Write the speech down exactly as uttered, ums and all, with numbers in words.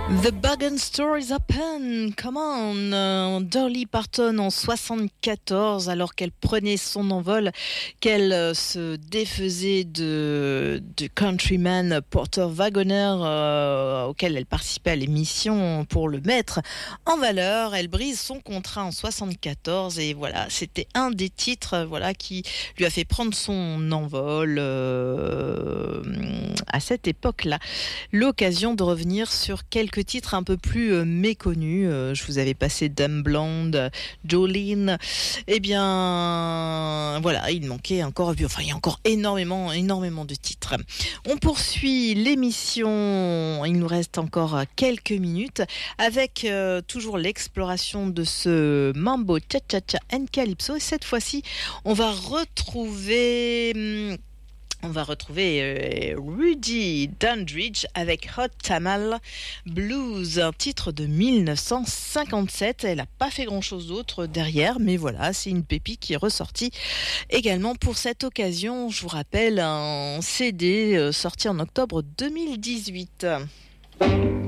The Bug Store is open, come on. Euh, Dolly Parton en soixante-quatorze, alors qu'elle prenait son envol, qu'elle euh, se défaisait de, de Countryman Porter Wagoner, euh, auquel elle participait à l'émission pour le mettre en valeur. Elle brise son contrat en soixante-quatorze et voilà, c'était un des titres euh, voilà, qui lui a fait prendre son envol euh, à cette époque-là. L'occasion de revenir sur quelques titres un peu plus euh, méconnus. Euh, je vous avais passé Dumb Blonde, Jolene. Eh bien, voilà, il manquait encore, enfin, il y a encore énormément, énormément de titres. On poursuit l'émission. Il nous reste encore quelques minutes avec euh, toujours l'exploration de ce mambo cha-cha-cha and calypso. Et cette fois-ci, on va retrouver. Hum, On va retrouver euh, Rudy Dandridge avec Hot Tamale Blues, un titre de dix-neuf cent cinquante-sept. Elle n'a pas fait grand-chose d'autre derrière, mais voilà, c'est une pépite qui est ressortie également pour cette occasion. Je vous rappelle, un C D euh, sorti en octobre deux mille dix-huit.